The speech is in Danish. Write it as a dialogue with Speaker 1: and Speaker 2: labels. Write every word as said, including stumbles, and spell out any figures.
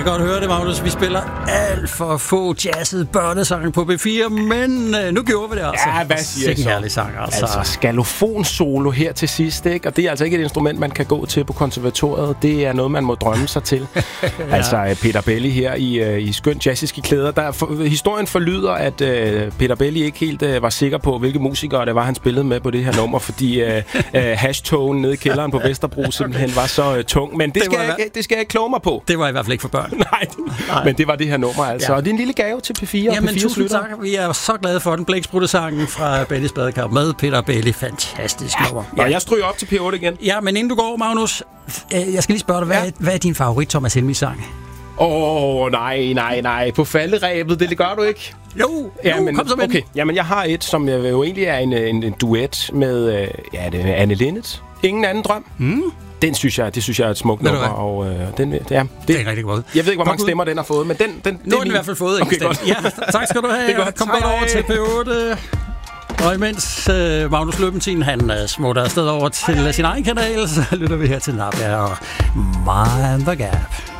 Speaker 1: kan godt høre det, Magnus. Vi spiller alt for få jazzede børnesange på B fire, men øh, nu gjorde vi det altså.
Speaker 2: Ja, hvad siger jeg så?
Speaker 1: Herlig sang, altså.
Speaker 2: Altså, skalofon-solo her til sidst, ikke? Og det er altså ikke et instrument, man kan gå til på konservatoriet. Det er noget, man må drømme sig til. Ja. Altså, Peter Belli her i, i skønt jazziske klæder. Der for, historien forlyder, at uh, Peter Belli ikke helt uh, var sikker på, hvilke musikere det var, han spillede med på det her nummer, fordi uh, uh, hashtogen nede i kælderen på Vesterbro simpelthen var så uh, tung. Men det, det, skal jeg, i, det skal jeg ikke kloge mig på.
Speaker 1: Det var i hvert fald ikke for børn.
Speaker 2: Nej, Nej, men det var det her nummer altså. Ja. Og det er en lille gave til P fire.
Speaker 1: Jamen,
Speaker 2: P fire
Speaker 1: tusind
Speaker 2: slutter.
Speaker 1: tak. Vi er så glade for den blæksprutte-sangen fra Bellis Badekar med Peter Belli. Fantastisk
Speaker 2: ja.
Speaker 1: nummer.
Speaker 2: Ja. Og jeg stryger op til P otte igen.
Speaker 1: Ja, men inden du går, Magnus, øh, jeg skal lige spørge dig, hvad, ja. er, hvad er din favorit Thomas Helmig-sang?
Speaker 2: Åh, oh, nej, nej, nej. På falderæbet, det gør du ikke.
Speaker 1: Jo,
Speaker 2: ja,
Speaker 1: jo
Speaker 2: men,
Speaker 1: kom så med.
Speaker 2: Okay, jamen jeg har et, som jo egentlig er en, en, en duet med øh, ja, det er Anne Linnet. Ingen anden drøm.
Speaker 1: Mm.
Speaker 2: Den synes jeg, det synes jeg er et smukt nummer, og øh, den, ja, det,
Speaker 1: det er rigtig godt.
Speaker 2: Jeg ved ikke, hvor mange stemmer den har fået, men den, den
Speaker 1: nu har den i hvert fald fået en
Speaker 2: okay,
Speaker 1: stemme. Ja, tak skal du have.
Speaker 2: Det er godt.
Speaker 1: Kom godt over til P otte. Og imens øh, Magnus Løbentin, han øh, smutter afsted over til sin egen kanal, så lytter vi her til Nabia og Mind the Gap.